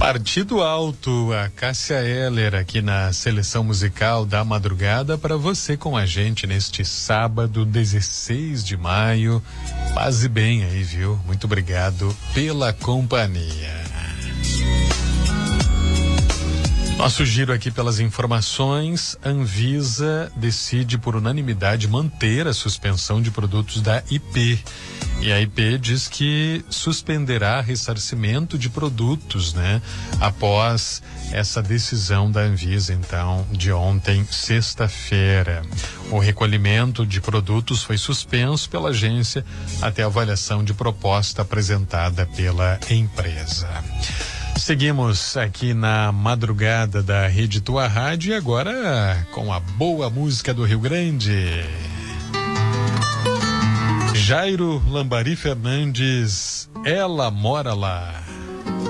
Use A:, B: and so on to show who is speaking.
A: Partido Alto, a Cássia Eller aqui na seleção musical da madrugada para você com a gente neste sábado, 16 de maio. Paz e bem aí, viu? Muito obrigado pela companhia. Nosso giro aqui pelas informações. Anvisa decide por unanimidade manter a suspensão de produtos da IP. E a IP diz que suspenderá ressarcimento de produtos, né? Após essa decisão da Anvisa, então, de ontem, sexta-feira. O recolhimento de produtos foi suspenso pela agência até a avaliação de proposta apresentada pela empresa. Seguimos aqui na madrugada da Rede Tua Rádio e agora com a boa música do Rio Grande. Jairo Lambari Fernandes, Ela Mora Lá.